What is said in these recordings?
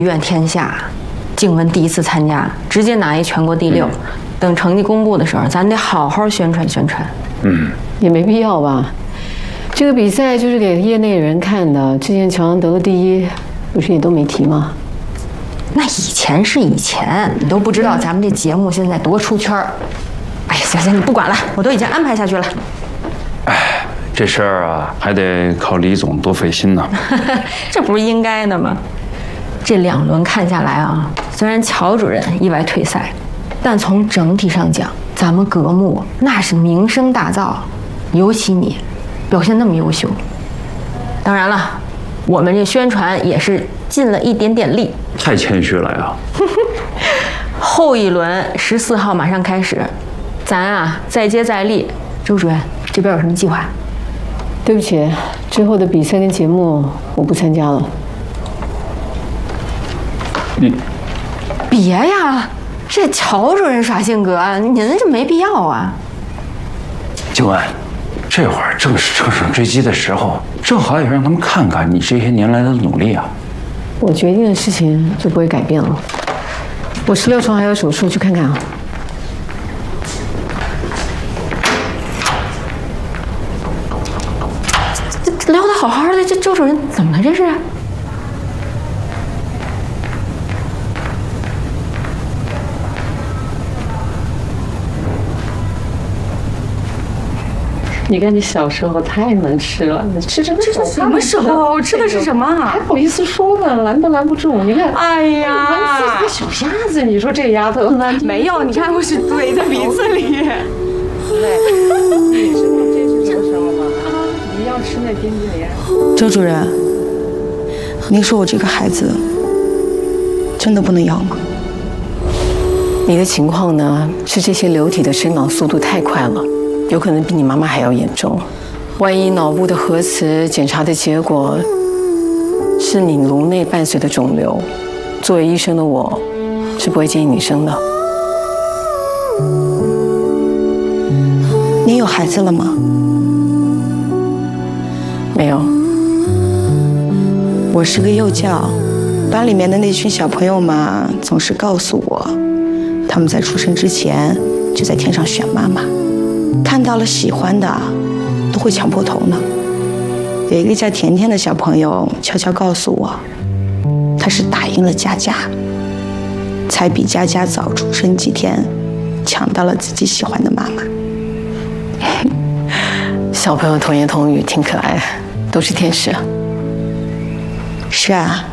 愿天下，静雯第一次参加，直接拿一全国第6。等成绩公布的时候，咱得好好宣传宣传。 也没必要吧。这个比赛就是给业内人看的，之前乔洋得了第1，不是也都没提吗？ 那以前是以前，你都不知道咱们这节目现在多出圈儿。哎呀，行，你不管了，我都已经安排下去了。 哎，这事儿啊，还得靠李总多费心呢。 这不是应该的吗？这2轮看下来啊，虽然乔主任意外退赛，但从整体上讲，咱们格目那是名声大噪，尤其你表现那么优秀。当然了，我们这宣传也是尽了一点点力。 太谦虚了呀。 后一轮14号马上开始，咱啊再接再厉。周主任这边有什么计划？ 对不起，之后的比赛跟节目我不参加了。 你别呀，这乔主任耍性格，您这没必要啊。 静雯，这会儿正是乘胜追击的时候，正好也让他们看看你这些年来的努力啊。 我决定的事情就不会改变了。我16床还有手术，去看看啊。 这聊得好好的，这周主任怎么了？这是？ 你看你小时候太能吃了，你吃这什么时候吃的是什么？ 还好意思说呢，拦都拦不住。你看， 哎呀， 玩死小鸭子！你说这丫头没有，你看我是怼在鼻子里。 你知道这是什么时候吗？你要吃那冰激凌。 周主任，您说我这个孩子真的不能要吗？ 你的情况呢，是这些流体的生长速度太快了。有可能比你妈妈还要严重，万一脑部的核磁检查的结果是你颅内伴随的肿瘤，作为医生的我是不会建议你生的。 您有孩子了吗？ 没有。 我是个幼教，班里面的那群小朋友嘛，总是告诉我，他们在出生之前就在天上选妈妈。看到了喜欢的，都会抢破头呢。有一个叫甜甜的小朋友悄悄告诉我，他是打赢了佳佳，才比佳佳早出生几天，抢到了自己喜欢的妈妈。 小朋友童言童语，挺可爱，都是天使。 是啊，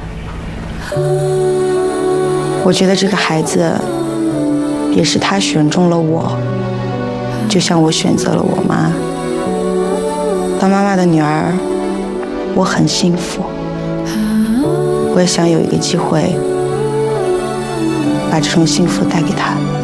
我觉得这个孩子也是他选中了我。就像我选择了我妈，当妈妈的女儿，我很幸福。我也想有一个机会，把这种幸福带给她。